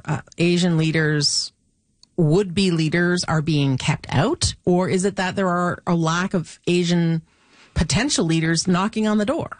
Asian leaders, would-be leaders, are being kept out? Or is it that there are a lack of Asian potential leaders knocking on the door?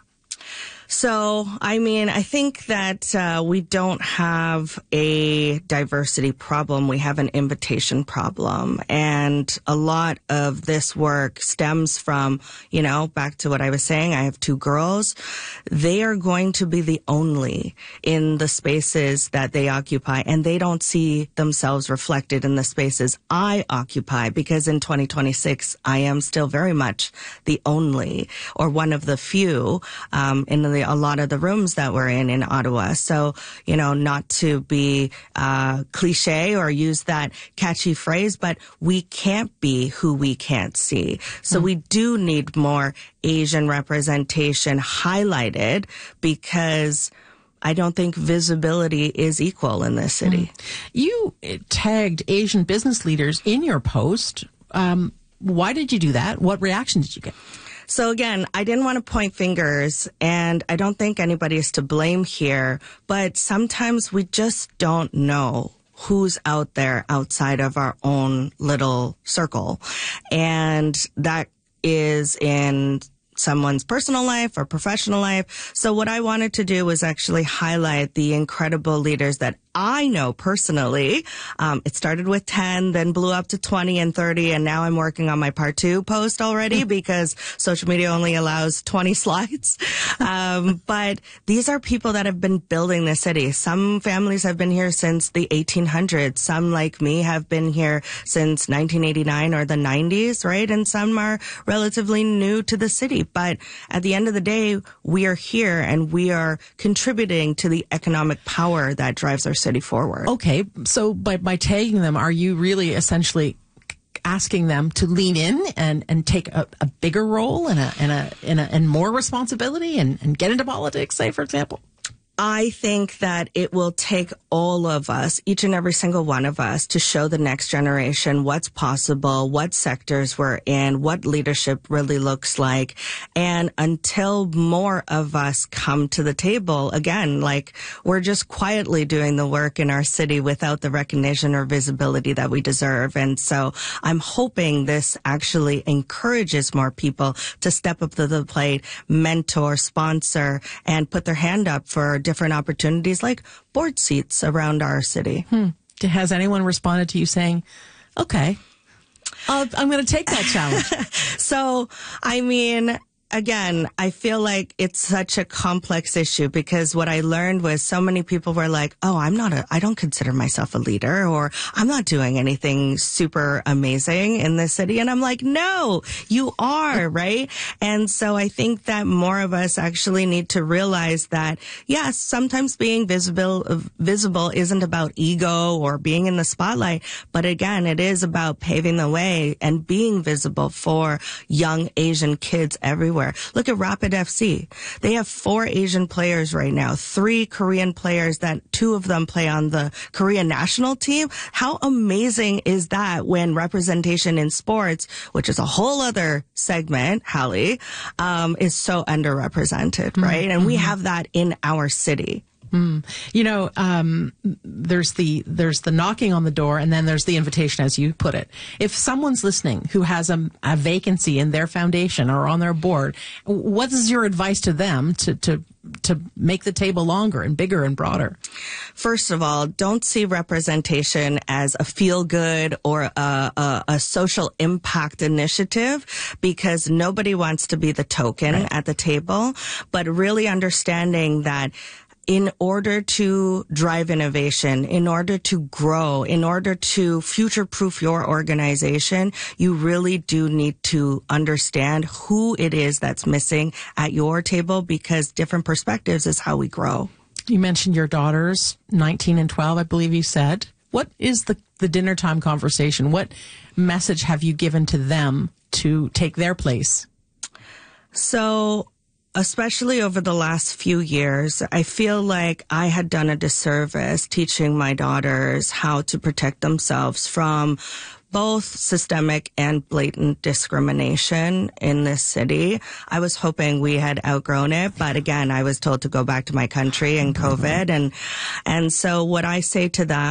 So, I mean, I think that we don't have a diversity problem. We have an invitation problem. And a lot of this work stems from, you know, back to what I was saying, I have two girls. They are going to be the only in the spaces that they occupy, and they don't see themselves reflected in the spaces I occupy, because in 2026, I am still very much the only, or one of the few, in a lot of the rooms that we're in Ottawa. So, you know, not to be cliche or use that catchy phrase, but we can't be who we can't see. So we do need more Asian representation highlighted, because I don't think visibility is equal in this city. You tagged Asian business leaders in your post. Why did you do that? What reaction did you get? So again, I didn't want to point fingers, and I don't think anybody is to blame here, but sometimes we just don't know who's out there outside of our own little circle. And that is in someone's personal life or professional life. So what I wanted to do was actually highlight the incredible leaders that I know personally. It started with 10, then blew up to 20 and 30, and now I'm working on my part 2 post already because social media only allows 20 slides. But these are people that have been building the city. Some families have been here since the 1800s. Some, like me, have been here since 1989 or the 90s, right? And some are relatively new to the city. But at the end of the day, we are here and we are contributing to the economic power that drives our city forward. Okay, so by tagging them, are you really essentially asking them to lean in and take a bigger role and more responsibility and get into politics, say, for example? I think that it will take all of us, each and every single one of us, to show the next generation what's possible, what sectors we're in, what leadership really looks like. And until more of us come to the table, again, like, we're just quietly doing the work in our city without the recognition or visibility that we deserve. And so I'm hoping this actually encourages more people to step up to the plate, mentor, sponsor, and put their hand up for different opportunities like board seats around our city. Has anyone responded to you saying, okay, I'm going to take that challenge? So, I mean, again, I feel like it's such a complex issue, because what I learned was so many people were like, oh, I don't consider myself a leader, or I'm not doing anything super amazing in this city. And I'm like, no, you are, right? And so I think that more of us actually need to realize that, yes, sometimes being visible isn't about ego or being in the spotlight. But again, it is about paving the way and being visible for young Asian kids everywhere. Look at Rapid FC. They have 4 Asian players right now, 3 Korean players that 2 of them play on the Korean national team. How amazing is that when representation in sports, which is a whole other segment, Hallie, is so underrepresented, right? And we have that in our city. You know, there's the knocking on the door, and then there's the invitation, as you put it. If someone's listening who has a vacancy in their foundation or on their board, what is your advice to them to make the table longer and bigger and broader? First of all, don't see representation as a feel-good or a social impact initiative, because nobody wants to be the token at the table, but really understanding that in order to drive innovation, in order to grow, in order to future-proof your organization, you really do need to understand who it is that's missing at your table, because different perspectives is how we grow. You mentioned your daughters, 19 and 12, I believe you said. What is the dinner time conversation? What message have you given to them to take their place? So, especially over the last few years, I feel like I had done a disservice teaching my daughters how to protect themselves from both systemic and blatant discrimination in this city. I was hoping we had outgrown it, but again, I was told to go back to my country and COVID. And so what I say to them